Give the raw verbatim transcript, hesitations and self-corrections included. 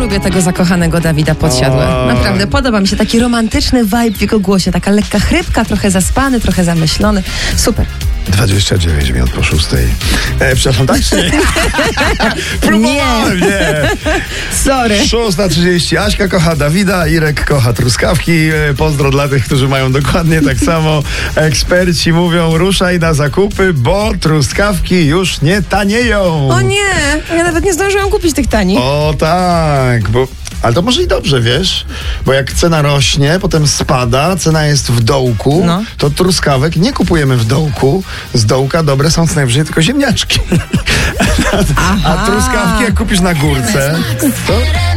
lubię tego zakochanego Dawida Podsiadłe. Naprawdę, podoba mi się taki romantyczny vibe w jego głosie. Taka lekka chrypka, trochę zaspany, trochę zamyślony. Super. dwadzieścia dziewięć minut po szóstej. E, przepraszam, tak czy nie? Próbowałem, nie. nie. Sorry. szósta trzydzieści. Aśka kocha Dawida, Irek kocha truskawki. E, pozdro dla tych, którzy mają dokładnie tak samo. Eksperci mówią, ruszaj na zakupy, bo truskawki już nie tanieją. O nie, ja nawet nie zdążyłam kupić tych tanich. O tak, bo... Ale to może i dobrze, wiesz? Bo jak cena rośnie, potem spada, cena jest w dołku, no. to truskawek nie kupujemy w dołku. Z dołka dobre są co najwyżej tylko ziemniaczki. a, a truskawki jak kupisz na górce, to...